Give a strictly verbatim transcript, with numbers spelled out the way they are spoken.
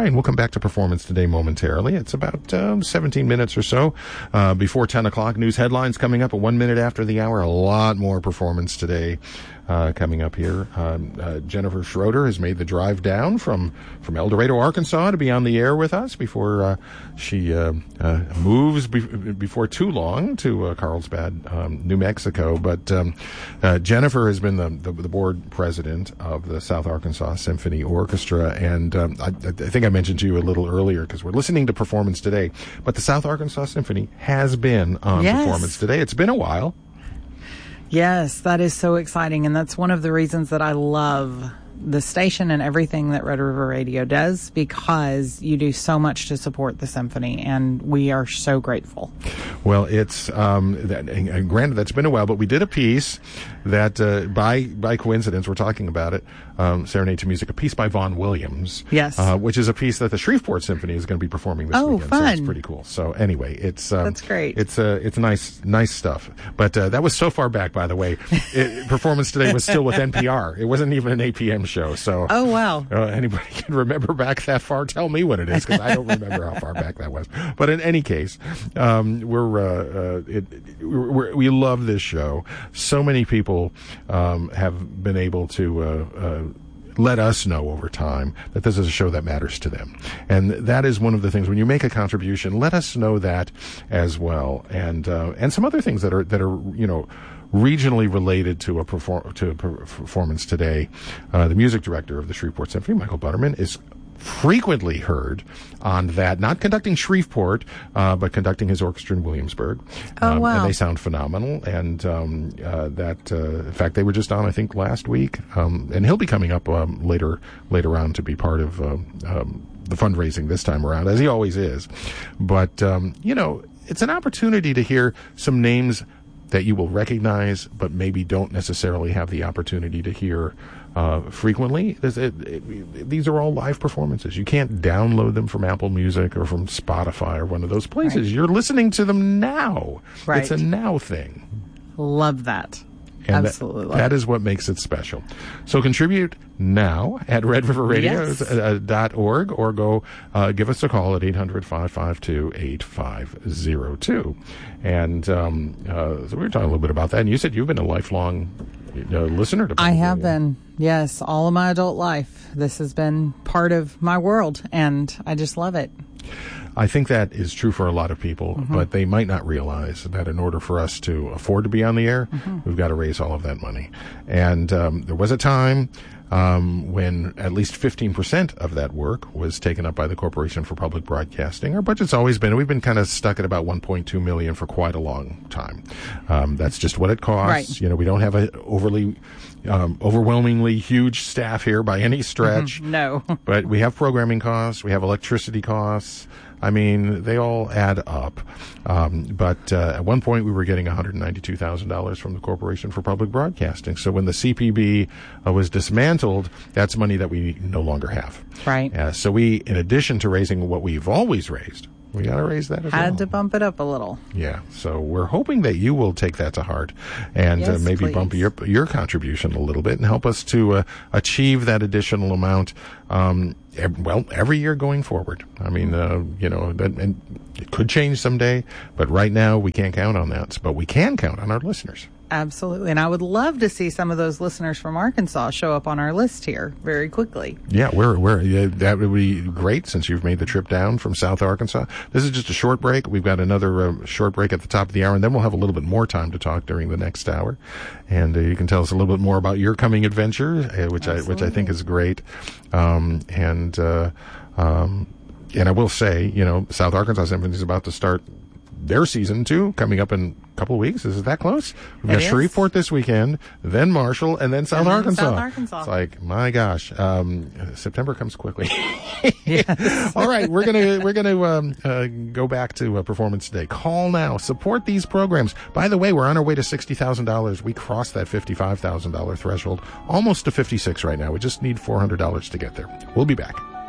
right, we'll come back to Performance Today momentarily. It's about um, seventeen minutes or so uh, before ten o'clock. News headlines coming up at one minute after the hour. A lot more Performance Today uh, coming up here. Um, uh, Jennifer Schroeder has made the drive down from, from El Dorado, Arkansas to be on the air with us before uh, she uh, uh, moves be- before too long to uh, Carlsbad, um, New Mexico. But um, uh, Jennifer has been the, the, the board president of the South Arkansas Symphony Orchestra, and um, I, I think I mentioned to you a little earlier because we're listening to Performance Today, but the South Arkansas Symphony has been on yes. Performance Today. It's been a while. Yes, that is so exciting, and that's one of the reasons that I love the station and everything that Red River Radio does, because you do so much to support the symphony, and we are so grateful. Well, it's um, that, and granted that's been a while, but we did a piece that uh, by by coincidence we're talking about it, um, Serenade to Music, a piece by Vaughan Williams, yes, uh, which is a piece that the Shreveport Symphony is going to be performing this oh, weekend. fun. So it's pretty cool. So anyway, it's um, that's great. It's uh, it's nice nice stuff. But uh, that was so far back, by the way. It, Performance Today was still with N P R. It wasn't even an A P M show. So oh wow, uh, anybody can remember back that far? Tell me what it is, because I don't remember how far back that was. But in any case, um, we're, uh, uh, it, we're we love this show. So many people um, have been able to. Uh, uh, let us know over time that this is a show that matters to them. And that is one of the things, when you make a contribution, let us know that as well. And, uh, and some other things that are, that are, you know, regionally related to a perform, to a Performance Today. Uh, the music director of the Shreveport Symphony, Michael Butterman, is frequently heard on that, not conducting Shreveport, uh, but conducting his orchestra in Williamsburg. Oh, um, wow. And they sound phenomenal. And um, uh, that, uh, in fact, they were just on, I think, last week. Um, and he'll be coming up um, later later on to be part of um, um, the fundraising this time around, as he always is. But, um, you know, it's an opportunity to hear some names that you will recognize, but maybe don't necessarily have the opportunity to hear uh, frequently. It, it, it, these are all live performances. You can't download them from Apple Music or from Spotify or one of those places. Right. You're listening to them now. Right. It's a now thing. Love that. And Absolutely. That, that is what makes it special. So contribute now at red river radio dot org yes. or go uh, give us a call at eight hundred, five five two, eight five zero two. And um, uh, so we were talking a little bit about that. And you said you've been a lifelong uh, listener to Public I have Radio. been, yes, all of my adult life. This has been part of my world, and I just love it. I think that is true for a lot of people, mm-hmm. but they might not realize that in order for us to afford to be on the air, mm-hmm. we've got to raise all of that money. And um, there was a time um, when at least fifteen percent of that work was taken up by the Corporation for Public Broadcasting. Our budget's always been, we've been kind of stuck at about one point two million dollars for quite a long time. Um, that's just what it costs. Right. You know, we don't have a overly Um, overwhelmingly huge staff here by any stretch. Mm-hmm. No. But we have programming costs. We have electricity costs. I mean, they all add up. Um, but uh, at one point, we were getting one hundred ninety-two thousand dollars from the Corporation for Public Broadcasting. So when the C P B uh, was dismantled, that's money that we no longer have. Right. Uh, so we, in addition to raising what we've always raised, we got to raise that as Had well. to bump it up a little. Yeah, so we're hoping that you will take that to heart and yes, uh, maybe please. bump your your contribution a little bit and help us to uh, achieve that additional amount. Um, ev- well, every year going forward. I mean, uh, you know, that, and it could change someday, but right now we can't count on that. But we can count on our listeners. Absolutely. And I would love to see some of those listeners from Arkansas show up on our list here very quickly. Yeah, we're, we're, yeah, that would be great since you've made the trip down from South Arkansas. This is just a short break. We've got another uh, short break at the top of the hour, and then we'll have a little bit more time to talk during the next hour. And uh, you can tell us a little bit more about your coming adventure, uh, which Absolutely. I which I think is great. Um, and uh, um, and I will say, you know, South Arkansas Symphony is about to start their season two coming up in a couple of weeks. Is it that close? We've got Shreveport this weekend, then Marshall, and then South and then Arkansas. South Arkansas. It's like, my gosh, um, September comes quickly. Yes. All right, we're gonna we're gonna um, uh, go back to uh, Performance Today. Call now, support these programs. By the way, we're on our way to sixty thousand dollars. We crossed that fifty-five thousand dollar threshold, almost to fifty-six right now. We just need four hundred dollars to get there. We'll be back.